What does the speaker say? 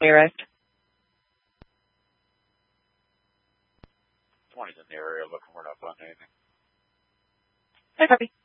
they arrived? 20's in the area looking. We're not finding anything. I copy.